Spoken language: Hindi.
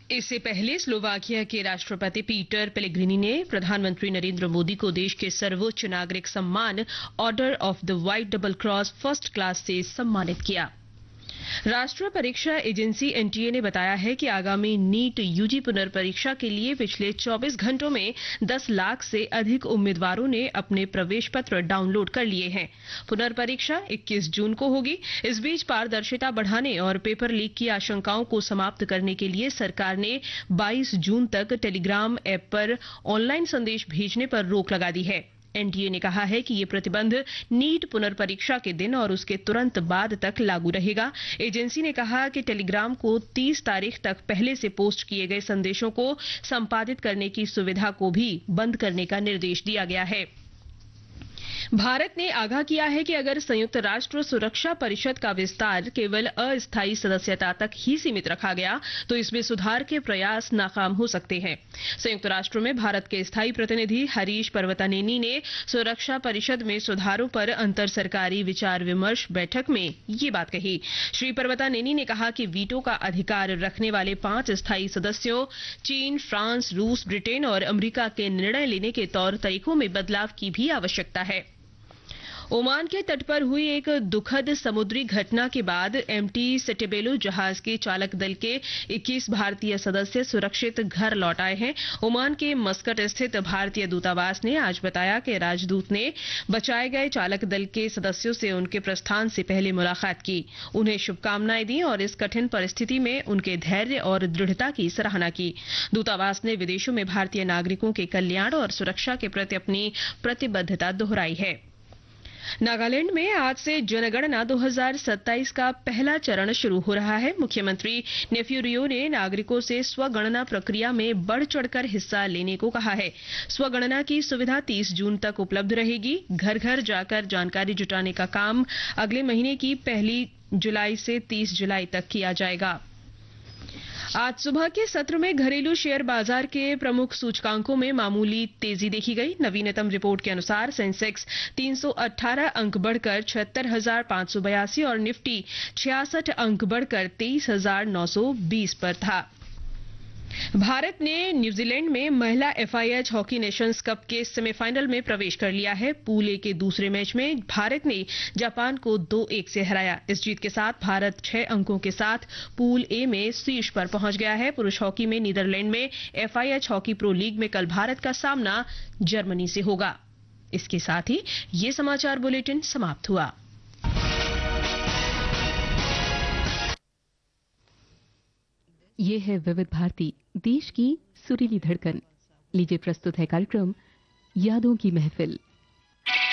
इससे पहले स्लोवाकिया के राष्ट्रपति पीटर पेलेग्रिनी ने प्रधानमंत्री नरेंद्र मोदी को देश के सर्वोच्च नागरिक सम्मान order of the white double cross first class से सम्मानित किया। राष्ट्रीय परीक्षा एजेंसी एनटीए ने बताया है कि आगामी नीट यूजी पुनर्परीक्षा के लिए पिछले 24 घंटों में 10 लाख से अधिक उम्मीदवारों ने अपने प्रवेश पत्र डाउनलोड कर लिए हैं। पुनर्परीक्षा 21 जून को होगी। इस बीच पारदर्शिता बढ़ाने और पेपर लीक की आशंकाओं को समाप्त करने के लिए सरकार ने 22 जून तक टेलीग्राम ऐप पर ऑनलाइन संदेश भेजने पर रोक लगा दी है। एनटीए ने कहा है कि ये प्रतिबंध नीट पुनर्परीक्षा के दिन और उसके तुरंत बाद तक लागू रहेगा। एजेंसी ने कहा कि टेलीग्राम को 30 तारीख तक पहले से पोस्ट किए गए संदेशों को संपादित करने की सुविधा को भी बंद करने का निर्देश दिया गया है। भारत ने आगाह किया है कि अगर संयुक्त राष्ट्र सुरक्षा परिषद का विस्तार केवल अस्थायी सदस्यता तक ही सीमित रखा गया तो इसमें सुधार के प्रयास नाकाम हो सकते हैं। संयुक्त राष्ट्र में भारत के स्थायी प्रतिनिधि हरीश पर्वतनेनी ने सुरक्षा परिषद में सुधारों पर अंतर सरकारी विचार विमर्श बैठक में ये बात कही। श्री पर्वतनेनी ने कहा कि वीटो का अधिकार रखने वाले 5 स्थायी सदस्यों चीन, फ्रांस, रूस, ब्रिटेन और अमेरिका के निर्णय लेने के तौर तरीकों में बदलाव की भी आवश्यकता है। ओमान के तट पर हुई एक दुखद समुद्री घटना के बाद एमटी सेटेबेलो जहाज के चालक दल के 21 भारतीय सदस्य सुरक्षित घर लौट आए हैं। ओमान के मस्कट स्थित भारतीय दूतावास ने आज बताया कि राजदूत ने बचाए गए चालक दल के सदस्यों से उनके प्रस्थान से पहले मुलाकात की, उन्हें शुभकामनाएं दी और इस कठिन परिस्थिति में उनके धैर्य और दृढ़ता की सराहना की। दूतावास ने विदेशों में भारतीय नागरिकों के कल्याण और सुरक्षा के प्रति अपनी प्रतिबद्धता दोहराई है। नागालैंड में आज से जनगणना 2027 का पहला चरण शुरू हो रहा है। मुख्यमंत्री नेफ्यू रियो ने नागरिकों से स्वगणना प्रक्रिया में बढ़ चढ़कर हिस्सा लेने को कहा है। स्वगणना की सुविधा 30 जून तक उपलब्ध रहेगी। घर घर जाकर जानकारी जुटाने का काम अगले महीने की 1 जुलाई से 30 जुलाई तक किया जाएगा। आज सुबह के सत्र में घरेलू शेयर बाजार के प्रमुख सूचकांकों में मामूली तेजी देखी गई। नवीनतम रिपोर्ट के अनुसार सेंसेक्स 318 अंक बढ़कर 76,582 और निफ्टी 66 अंक बढ़कर 23,920 पर था। भारत ने न्यूजीलैंड में महिला एफआईएच हॉकी नेशंस कप के सेमीफाइनल में प्रवेश कर लिया है। पूल ए के दूसरे मैच में भारत ने जापान को 2-1 से हराया। इस जीत के साथ भारत 6 अंकों के साथ पूल ए में शीर्ष पर पहुंच गया है। पुरुष हॉकी में नीदरलैंड में एफआईएच हॉकी प्रो लीग में कल भारत का सामना जर्मनी से होगा। इसके साथ ही ये समाचार बुलेटिन समाप्त हुआ। ये है विविध भारती, देश की सुरीली धड़कन। लीजिए प्रस्तुत है कार्यक्रम यादों की महफिल।